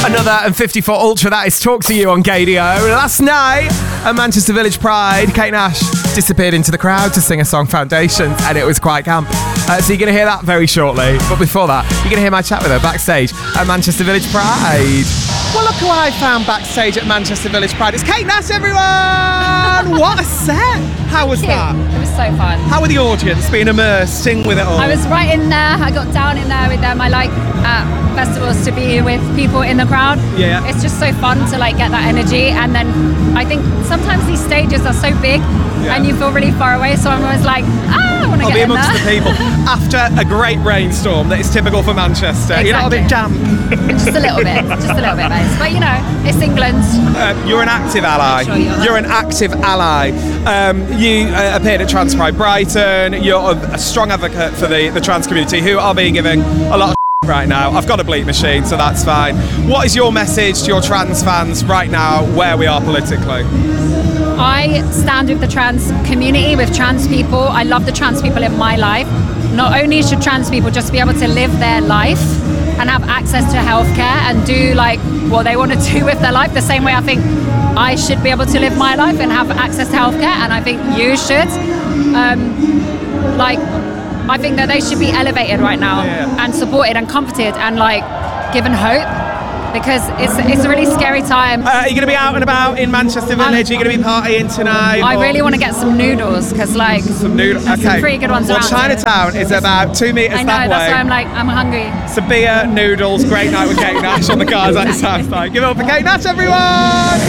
Another and 54 Ultra, that is Talk to You on Gadio. Last night at Manchester Village Pride, Kate Nash disappeared into the crowd to sing a song, Foundations, and it was quite camp. So you're going to hear that very shortly. But before that, you're going to hear my chat with her backstage at Manchester Village Pride. Well, look who I found backstage at Manchester Village Pride. It's Kate Nash, everyone! What a set! How was that? It was so fun. How were the audience being immersed, sing with it all? I was right in there. I got down in there with them. I like at festivals to be with people in the crowd. Yeah. It's just so fun to like get that energy. And then I think sometimes these stages are so big and you feel really far away. So I'm always like, I want to get in there. I'll be amongst the people. After a great rainstorm that is typical for Manchester. Exactly. You're not a bit damp. Just a little bit, babes. But you know, it's England. You're an active ally. Sure you are. You're an active ally. You appeared at Trans Pride Brighton. You're a strong advocate for the trans community, who are being given a lot of right now. I've got a bleep machine, so that's fine. What is your message to your trans fans right now, where we are politically? I stand with the trans community, with trans people. I love the trans people in my life. Not only should trans people just be able to live their life and have access to healthcare and do like what they want to do with their life, the same way I think I should be able to live my life and have access to healthcare, and I think you should. I think that they should be elevated right now and supported and comforted and like given hope, because it's a really scary time. Are you going to be out and about in Manchester Village? Are you going to be partying tonight? I really want to get some noodles, because like some noodles. Okay. Some pretty good ones. Well, Chinatown is about 2 meters I know, that way. that's why I'm like, I'm hungry. Some beer, noodles, great night with Kate Nash on the cards. That sounds like. Give it up for Kate Nash, everyone!